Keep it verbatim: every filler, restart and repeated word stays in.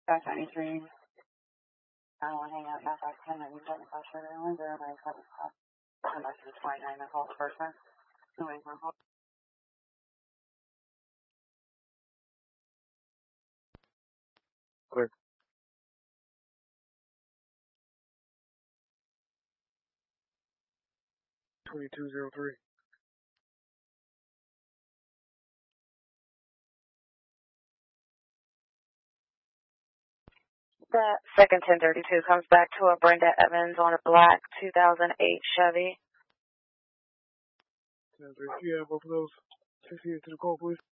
five ninety-three. I want to hang out Southwest ten ninety seventy-five Sugar Island, zero nine seven five. Come back to the twenty-nine and hold person. Moving from hold. Clear. twenty-two zero three. That second ten thirty-two comes back to a Brenda Evans on a black two thousand eight Chevy. ten thirty-two, yeah, both of those. sixty-eight to the call, please.